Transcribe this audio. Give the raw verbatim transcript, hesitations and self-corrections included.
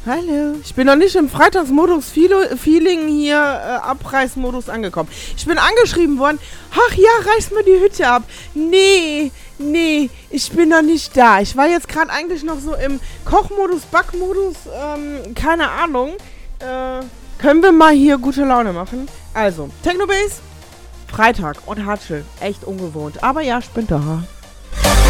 Hallo. Ich bin noch nicht im Freitagsmodus-Feeling hier, äh, Abreißmodus angekommen. Ich bin angeschrieben worden. Ach ja, reiß mir die Hütte ab. Nee, nee, ich bin noch nicht da. Ich war jetzt gerade eigentlich noch so im Kochmodus, Backmodus, ähm, keine Ahnung. Äh, können wir mal hier gute Laune machen? Also, Technobase, Freitag und Hartschel. Echt ungewohnt. Aber ja, ich bin da.